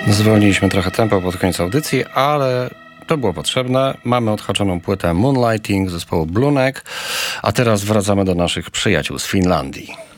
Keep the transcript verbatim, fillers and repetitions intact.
Zwolniliśmy trochę tempo pod koniec audycji, ale to było potrzebne. Mamy odhaczoną płytę Moonlighting zespołu Blue Neck, a teraz wracamy do naszych przyjaciół z Finlandii.